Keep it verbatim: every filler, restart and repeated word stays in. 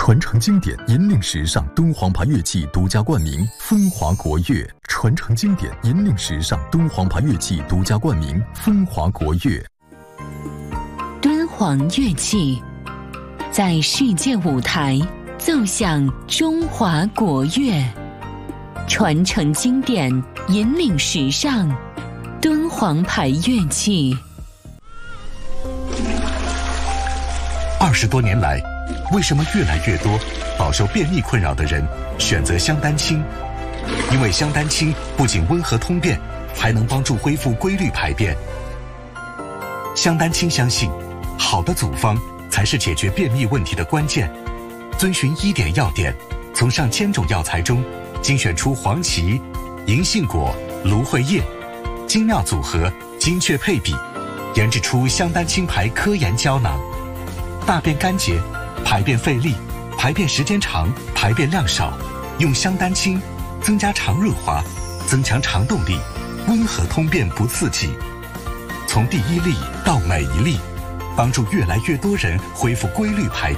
传承经典，引领时尚，敦煌牌乐器独家冠名，风华国乐。传承经典，引领时尚，敦煌牌乐器独家冠名，风华国乐。 敦煌乐器在世界舞台奏响中华国乐，传承经典，引领时尚，敦煌牌乐器。 二十多年来，为什么越来越多饱受便秘困扰的人选择香丹青？因为香丹青不仅温和通便，还能帮助恢复规律排便。香丹青相信，好的组方才是解决便秘问题的关键。遵循医典要点，从上千种药材中精选出黄芪、银杏果、芦荟叶，精妙组合，精确配比，研制出香丹青牌科研胶囊。大便干结、排便费力、排便时间长、排便量少，用香丹青增加肠润滑，增强肠动力，温和通便不刺激。从第一粒到每一粒，帮助越来越多人恢复规律排便。